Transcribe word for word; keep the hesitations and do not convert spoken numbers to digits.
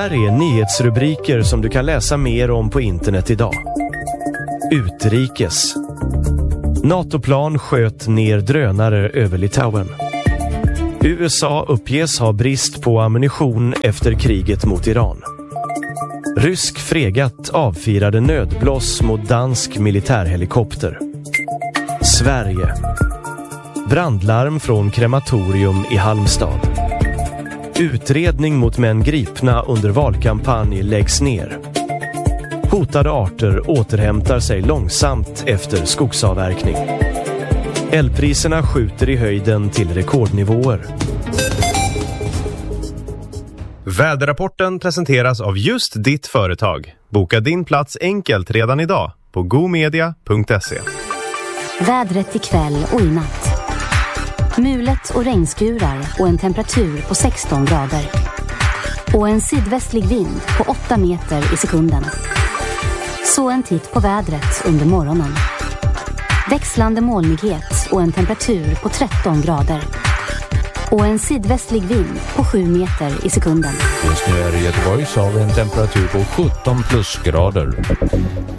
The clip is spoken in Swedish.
Här är nyhetsrubriker som du kan läsa mer om på internet idag. Utrikes. NATO-plan sköt ner drönare över Litauen. U S A uppges ha brist på ammunition efter kriget mot Iran. Rysk fregat avfirade nödblås mot dansk militärhelikopter. Sverige. Brandlarm från krematorium i Halmstad. Utredning mot män gripna under valkampanj läggs ner. Hotade arter återhämtar sig långsamt efter skogsavverkning. Elpriserna skjuter i höjden till rekordnivåer. Väderrapporten presenteras av just ditt företag. Boka din plats enkelt redan idag på gomedia punkt se. Vädret ikväll och i natt. Mulet och regnskurar och en temperatur på sexton grader. Och en sydvästlig vind på åtta meter i sekunden. Så en titt på vädret under morgonen. Växlande molnighet och en temperatur på tretton grader. Och en sydvästlig vind på sju meter i sekunden. Just nu är det Göteborg så har vi en temperatur på sjutton plusgrader.